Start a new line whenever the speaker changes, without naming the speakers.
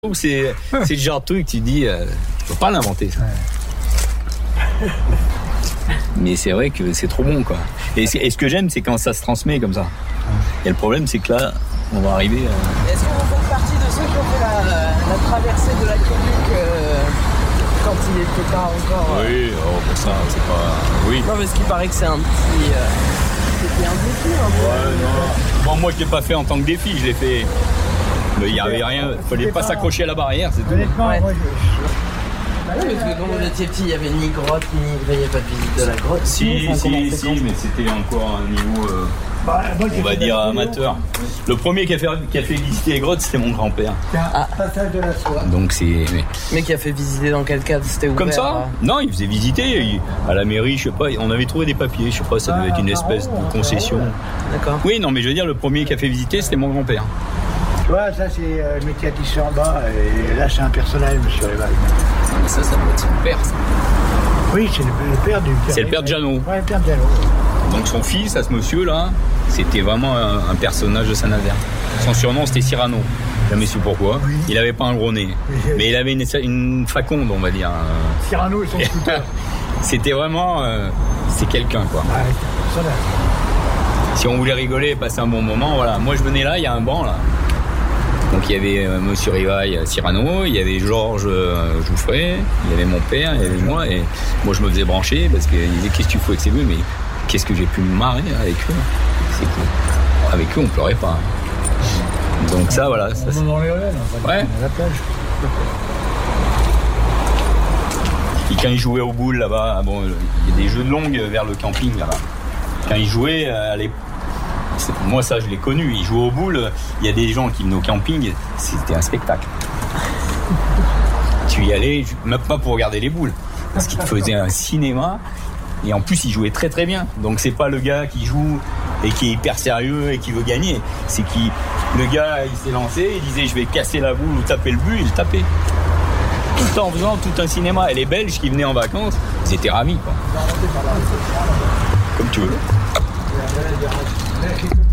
C'est le genre de truc, tu dis, faut pas l'inventer ça. Ouais. Mais c'est vrai que c'est trop bon, quoi. Et ce que j'aime, c'est quand ça se transmet comme ça. Et le problème, c'est que là, on va arriver à...
Est-ce que vous faites partie de ceux qui ont fait la traversée de la Québec quand il n'était pas encore...
Oui, pour ça, c'est pas... Oui.
Non, parce qu'il paraît que c'est un petit... C'était un défi, un peu.
Ouais, non. Bon, moi, je l'ai pas fait en tant que défi, je l'ai fait... Il n'y avait rien, il fallait pas s'accrocher à la barrière, c'est tout.
Honnêtement, ouais. Oui, parce que quand vous étiez petit, il n'y avait ni grotte, il n'y avait pas de visite de la grotte.
Si, mais c'était encore un niveau, on va dire, amateur. Le premier qui a fait visiter les grottes, c'était mon grand-père.
Passage de la soie.
Donc c'est...
Mais qui a fait visiter dans quel cadre? C'était ouvert?
Comme ça? Non, il faisait visiter. À la mairie, je sais pas, on avait trouvé des papiers, je sais pas, ça devait être une espèce de concession.
D'accord.
Oui, non, mais je veux dire, le premier qui a fait visiter, c'était mon grand-père.
Tu vois, ça c'est le métier à tisser en bas, et là c'est un personnage, monsieur Rival.
Mais ça doit être son père, ça.
Oui, c'est le père du...
C'est le père de Jeannot.
Ouais, le père de Jeannot.
Donc son fils, à ce monsieur-là, c'était vraiment un personnage de Saint-Nazaire. Son surnom, c'était Cyrano. Jamais su pourquoi. Oui. Il avait pas un gros nez. Mais il avait une faconde, on va dire.
Cyrano et son scooter.
C'était vraiment... c'est quelqu'un, quoi.
Ouais, c'est un personnage.
Si on voulait rigoler et passer un bon moment, voilà. Moi, je venais là, il y a un banc, là. Donc il y avait Monsieur Rivail, Cyrano, il y avait Georges Jouffret, il y avait mon père, il y avait moi, et moi je me faisais brancher parce qu'il disait qu'est-ce que tu fais avec ces vieux, mais qu'est-ce que j'ai pu me marrer avec eux. C'est cool. Avec eux on pleurait pas. Donc ça voilà. Ça,
dans les ruelles,
ouais.
À la plage.
Et quand ils jouaient aux boules là-bas, bon, il y a des jeux de longue vers le camping là-bas. Quand ils jouaient à l'époque, moi ça je l'ai connu, ils jouaient aux boules, il y a des gens qui venaient au camping, c'était un spectacle. Tu y allais, même pas pour regarder les boules, parce qu'ils te faisaient un cinéma, et en plus ils jouaient très très bien. Donc c'est pas le gars qui joue et qui est hyper sérieux et qui veut gagner, c'est le gars il s'est lancé, il disait je vais casser la boule ou taper le but, il tapait. Tout en faisant tout un cinéma. Et les Belges qui venaient en vacances, ils étaient ravis, quoi. Comme tu veux.